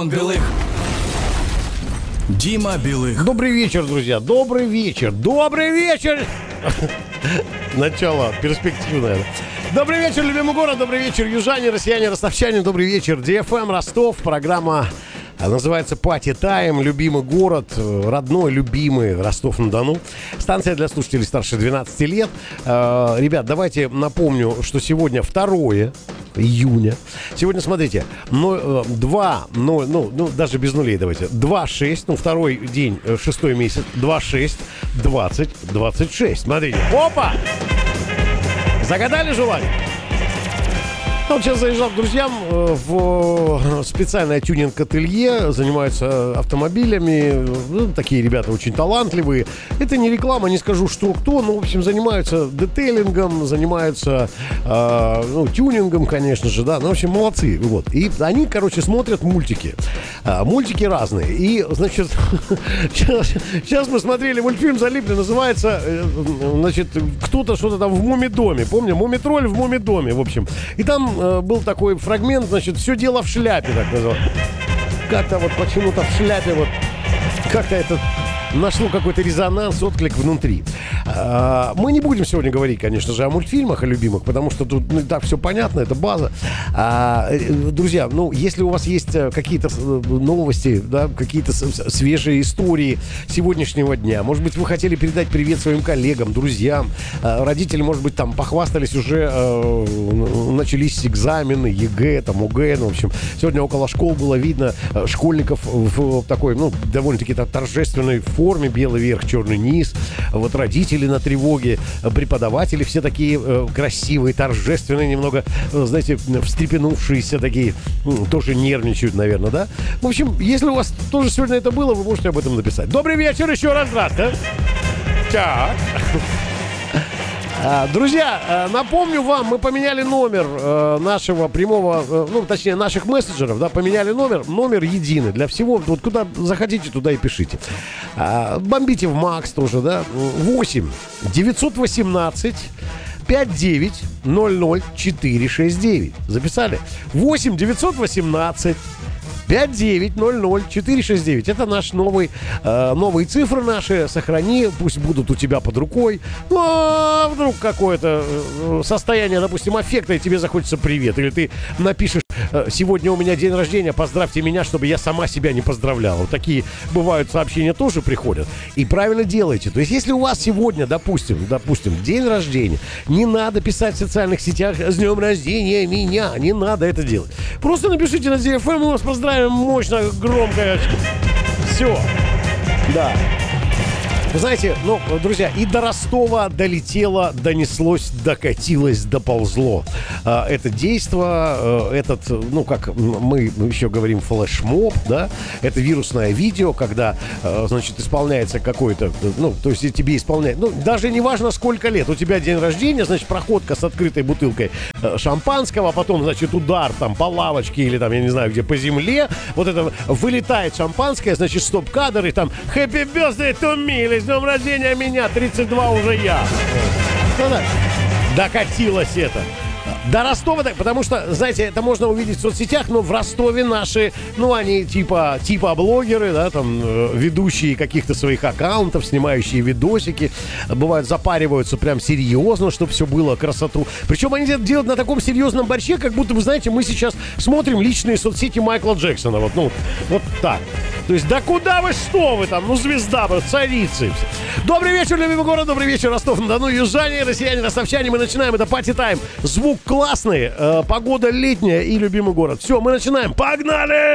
Антон Белых. Дима Белых. Добрый вечер, друзья. Добрый вечер. Добрый вечер. Начало перспективное. Добрый вечер, любимый город. Добрый вечер, южане, россияне, ростовчане. Добрый вечер, DFM Ростов. Программа называется Party Time. Любимый город, родной, любимый Ростов-на-Дону. Станция для слушателей старше 12 лет. Ребят, давайте напомню, что сегодня 2 июня. Сегодня, смотрите, даже без нулей давайте. 2-6, второй день, 6-й месяц. 2-6, 20, 26. Смотрите. Опа! Загадали желание? Сейчас заезжал к друзьям в специальное тюнинг-ателье, занимаются автомобилями, такие ребята очень талантливые. Это не реклама, не скажу, что кто, но, в общем, занимаются детейлингом, занимаются тюнингом, конечно же, да, в общем, молодцы, вот. И они, смотрят мультики, мультики разные, и, значит, сейчас мы смотрели мультфильм, залипли, называется, кто-то что-то там в Муми-доме, помню, Муми-тролль в Муми-доме, в общем, и там был такой фрагмент, все дело в шляпе, так называется. Как-то почему-то в шляпе как-то это нашло какой-то резонанс, отклик внутри. Мы не будем сегодня говорить, конечно же, о мультфильмах, о любимых, потому что тут так все понятно, это база. Друзья, если у вас есть какие-то новости, да, какие-то свежие истории сегодняшнего дня, может быть, вы хотели передать привет своим коллегам, друзьям, родители, может быть, там похвастались уже, начались экзамены, ЕГЭ, там, ОГЭ, в общем, сегодня около школ было видно школьников в такой, довольно-таки торжественной форме, белый верх, черный низ, родители на тревоге, преподаватели все такие красивые, торжественные, немного, знаете, встрепенувшиеся такие, тоже нервничают, наверное, да? В общем, если у вас тоже сегодня это было, вы можете об этом написать. Добрый вечер, еще раз, здравствуйте. Так. Друзья, напомню вам, мы поменяли номер нашего прямого, точнее, наших мессенджеров, да, поменяли номер единый для всего, куда захотите, туда и пишите. Бомбите в Макс тоже, да, 8 918 59 00 469. Записали? 8 918 5900-469. Это наш новые цифры наши. Сохрани, пусть будут у тебя под рукой. Вдруг какое-то состояние, допустим, аффекта, и тебе захочется привет. Или ты напишешь: сегодня у меня день рождения, поздравьте меня, чтобы я сама себя не поздравляла. Такие бывают сообщения, тоже приходят. И правильно делаете. То есть, если у вас сегодня, допустим, день рождения, не надо писать в социальных сетях «С днем рождения меня». Не надо это делать. Просто напишите на DFM, мы вас поздравим мощно, громко. Все. Да. Вы знаете, друзья, и до Ростова долетело, донеслось, докатилось, доползло. Это действо, как мы еще говорим, флешмоб, да, это вирусное видео, когда, исполняется какой-то, то есть тебе исполняют, даже не важно сколько лет, у тебя день рождения, проходка с открытой бутылкой шампанского, а потом, удар там по лавочке или там, я не знаю где, по земле, это вылетает шампанское, стоп-кадр, и там «Happy birthday to me», или «С днем рождения меня, 32 уже я». Докатилось это. До Ростова, потому что, знаете, это можно увидеть в соцсетях, но в Ростове наши, они типа блогеры, да, там, ведущие каких-то своих аккаунтов, снимающие видосики, бывают, запариваются прям серьезно, чтобы все было красоту. Причем они это делают на таком серьезном борще, как будто, вы знаете, мы сейчас смотрим личные соцсети Майкла Джексона, вот так. То есть, да куда вы, что вы там, звезда, царицы. Добрый вечер, любимый город, добрый вечер, Ростов-на-Дону, южане, россияне, ростовчане, мы начинаем, это Party Time, звук классный, погода летняя и любимый город. Все, мы начинаем, погнали!